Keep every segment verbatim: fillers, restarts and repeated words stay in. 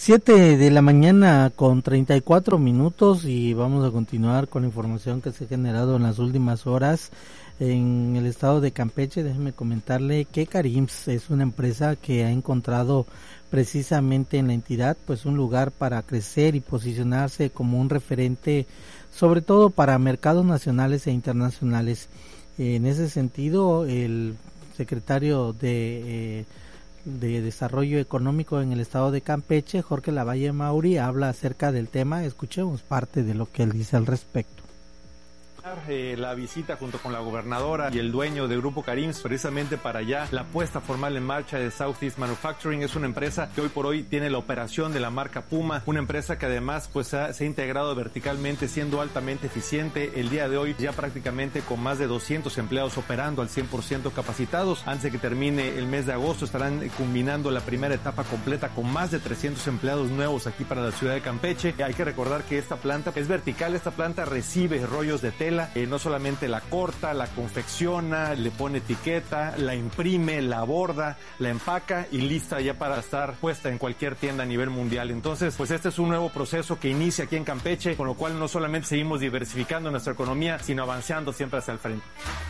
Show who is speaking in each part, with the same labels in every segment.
Speaker 1: Siete de la mañana con treinta y cuatro minutos y vamos a continuar con la información que se ha generado en las últimas horas en el estado de Campeche. Déjeme comentarle que Carims es una empresa que ha encontrado precisamente en la entidad pues un lugar para crecer y posicionarse como un referente, sobre todo para mercados nacionales e internacionales. En ese sentido, el secretario de eh, de Desarrollo Económico en el estado de Campeche, Jorge Lavalle Mauri, habla acerca del tema. Escuchemos parte de lo que él dice al respecto.
Speaker 2: Eh, la visita junto con la gobernadora y el dueño de Grupo Carims precisamente para allá, la puesta formal en marcha de Southeast Manufacturing. Es una empresa que hoy por hoy tiene la operación de la marca Puma, una empresa que además pues ha, se ha integrado verticalmente, siendo altamente eficiente. El día de hoy ya prácticamente con más de doscientos empleados operando al cien por ciento capacitados. Antes de que termine el mes de agosto estarán culminando la primera etapa completa con más de trescientos empleados nuevos aquí para la ciudad de Campeche. Hay que recordar que esta planta es vertical, esta planta recibe rollos de tela. Eh, no solamente la corta, la confecciona, le pone etiqueta, la imprime, la borda, la empaca y lista ya para estar puesta en cualquier tienda a nivel mundial. Entonces, pues este es un nuevo proceso que inicia aquí en Campeche, con lo cual no solamente seguimos diversificando nuestra economía, sino avanzando siempre hacia el frente.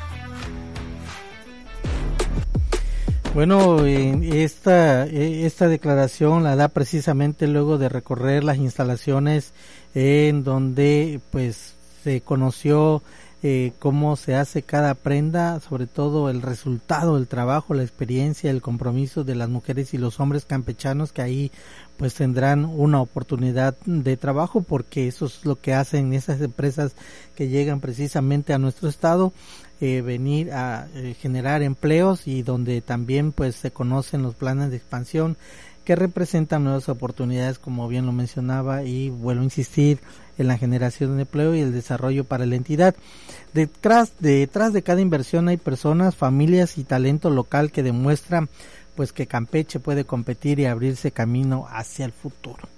Speaker 1: Bueno, esta, esta declaración la da precisamente luego de recorrer las instalaciones en donde pues se conoció eh, cómo se hace cada prenda, sobre todo el resultado del trabajo, la experiencia, el compromiso de las mujeres y los hombres campechanos que ahí pues tendrán una oportunidad de trabajo, porque eso es lo que hacen esas empresas que llegan precisamente a nuestro estado, eh, venir a eh, generar empleos y donde también pues se conocen los planes de expansión que representan nuevas oportunidades, como bien lo mencionaba, y vuelvo a insistir en la generación de empleo y el desarrollo para la entidad. Detrás, detrás de cada inversión hay personas, familias y talento local que demuestran pues que Campeche puede competir y abrirse camino hacia el futuro.